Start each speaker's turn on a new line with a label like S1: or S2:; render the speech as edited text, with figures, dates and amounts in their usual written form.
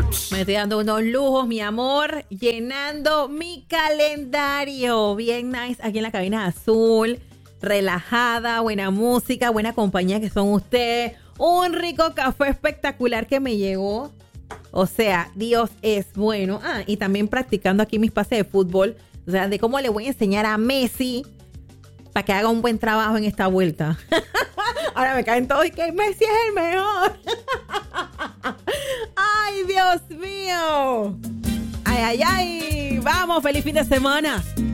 S1: Me estoy dando unos lujos, mi amor, llenando mi calendario. Bien nice aquí en la cabina azul, relajada, buena música, buena compañía que son ustedes. Un rico café espectacular que me llegó. O sea, Dios es bueno. Ah, y también practicando aquí mis pases de fútbol. O sea, de cómo le voy a enseñar a Messi para que haga un buen trabajo en esta vuelta. Ahora me caen todos y que Messi es el mejor. ¡Ay, Dios mío! ¡Ay, ay, ay! ¡Vamos! ¡Feliz fin de semana!